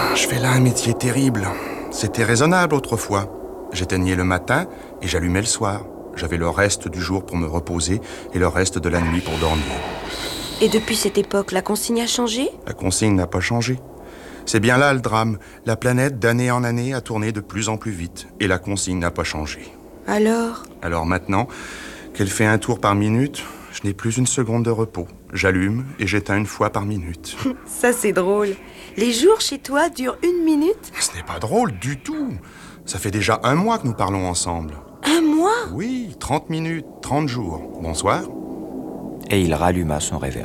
Je fais là un métier terrible. C'était raisonnable autrefois. J'éteignais le matin et j'allumais le soir. J'avais le reste du jour pour me reposer et le reste de la nuit pour dormir. Et depuis cette époque, la consigne a changé ? La consigne n'a pas changé. C'est bien là le drame. La planète, d'année en année, a tourné de plus en plus vite. Et la consigne n'a pas changé. Alors maintenant, qu'elle fait un tour par minute, je n'ai plus une seconde de repos. J'allume et j'éteins une fois par minute. Ça, c'est drôle. Les jours chez toi durent 1 minute ? Ce n'est pas drôle du tout. Ça fait déjà 1 mois que nous parlons ensemble. 1 mois ? Oui, 30 minutes, 30 jours. Bonsoir. Et il ralluma son réverbère.